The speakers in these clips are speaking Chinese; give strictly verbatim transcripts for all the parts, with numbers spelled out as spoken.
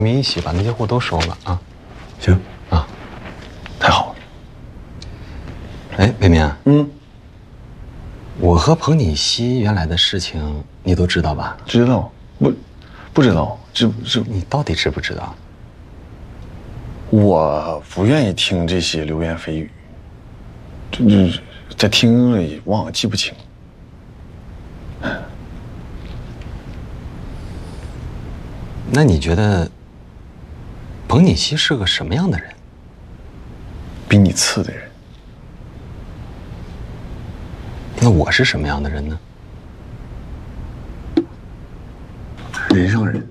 们一起把那些货都收了啊！ 行啊， 太好了。 哎，魏民， 嗯， 我和彭锦熙原来的事情你都知道吧？ 知道，不，不知道，知知你到底知不知道？ 我不愿意听这些流言蜚语，这这再听了也忘了，记不清。 那你觉得彭锦熙是个什么样的人？ 比你次的人。 那我是什么样的人呢？ 人上人。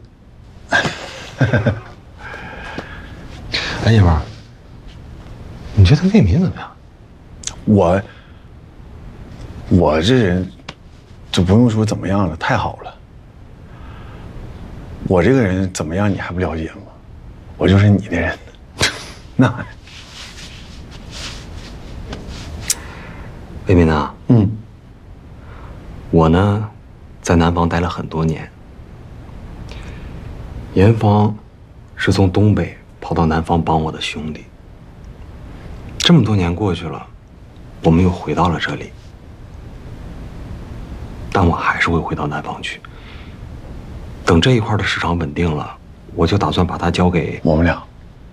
哎，叶芳，你觉得魏民怎么样？ 我，我这人，就不用说怎么样了，太好了。我这个人怎么样，你还不了解吗？我就是你的人。那， 魏民啊， 嗯， 我呢，在南方待了很多年。严芳是从东北跑到南方帮我的兄弟。这么多年过去了，我们又回到了这里，但我还是会回到南方去。等这一块的市场稳定了，我就打算把它交给我们俩。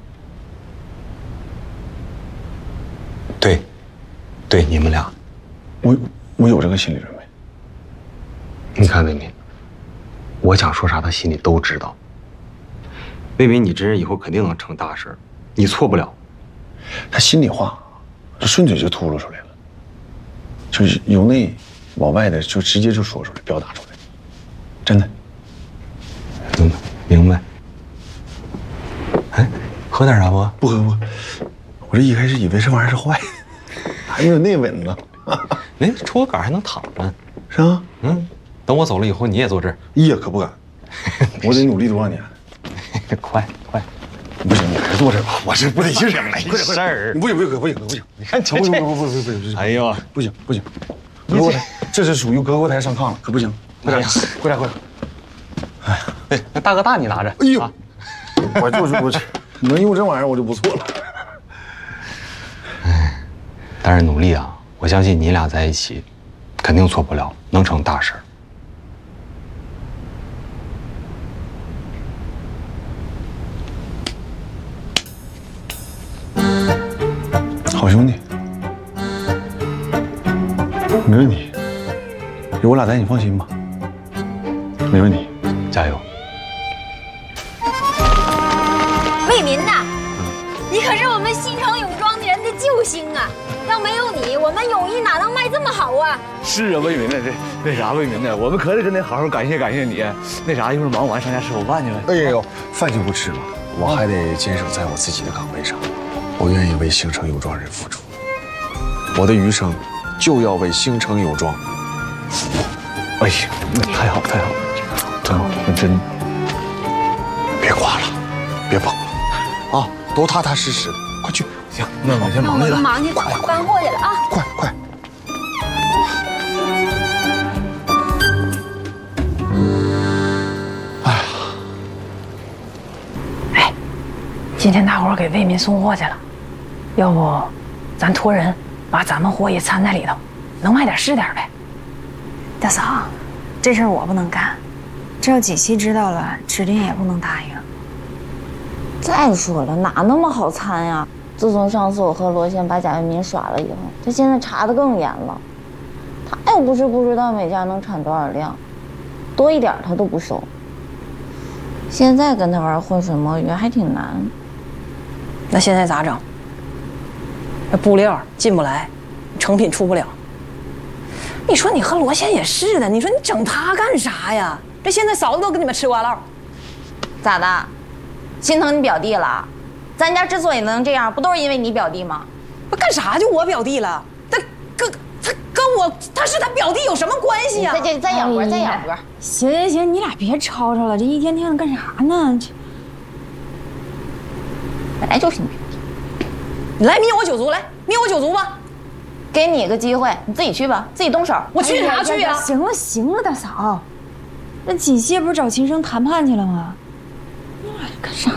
对，对，你们俩。 我我有这个心理准备。 你看魏民，我想说啥他心里都知道。魏民，你这人以后肯定能成大事，你错不了。 他心里话，就顺嘴就吐露出来了，就是由内往外的，就直接就说出来，表达出来，真的。 明白，明白。哎，喝点啥不？ 不喝不喝。我这一开始以为这玩意儿是坏，还没有内稳呢。 那抽个杆还能躺着， 是啊。 嗯，等我走了以后，你也坐这儿。 哎呀，可不敢，我得努力多少年。 快快， 不行，你还是坐这儿吧。我这不得劲儿， 没事儿。 不行不行不行不行， 你看不行不行不行不行不行， 哎呦， 不行不行，隔锅台，这是属于隔锅台上炕了，可不行。快点快点快点。 哎呀，哎，那大哥大你拿着。 哎呦，我就是我这能用这玩意儿我就不错了。 哎，但是努力啊，我相信你俩在一起，肯定错不了，能成大事。 好兄弟，没问题，有我俩在，你放心吧。没问题， 加油。 魏民呐，你可是我们新城泳装的人的救星啊！要没有你，我们泳衣哪能卖这么好啊？ 是啊，魏民呢？这那啥，魏民呢？我们可得真得好好感谢感谢你。那啥，一会儿忙完上家吃口饭去了。 哎呦，饭就不吃了，我还得坚守在我自己的岗位上。我愿意为星城泳装人付出，我的余生就要为星城泳装服务。 哎呀，那太好太好了，真好，那真。 别夸了，别捧了，啊，都踏踏实实的，快去。 行，那我先忙去了。 忙去， 快快搬货去了啊！ 快快。哎呀， 哎，今天大伙儿给魏民送货去了。要不，咱托人把咱们货也掺在里头，能卖点是点呗。 大嫂，这事儿我不能干，这要锦溪知道了，指定也不能答应。 再说了，哪那么好掺呀？自从上次我和罗先把贾卫民耍了以后，他现在查得更严了。他又不是不知道每家能产多少量，多一点他都不收。现在跟他玩浑水摸鱼还挺难。 那现在咋整？这布料进不来，成品出不了。你说你和罗先也是的，你说你整他干啥呀？这现在嫂子都跟你们吃瓜唠， 咋的？心疼你表弟了？咱家之所以能这样，不都是因为你表弟吗？ 不干啥就我表弟了？他跟他跟我他是他表弟有什么关系呀？ 再再再养活，再养活。 行行行，你俩别吵吵了，这一天天的干啥呢？这本来就是你表弟。 你来灭我九族，来灭我九族吧！ 给你个机会，你自己去吧，自己动手。 我去啥去呀？ 行了行了，大嫂，那锦溪不是找秦生谈判去了吗？哎干啥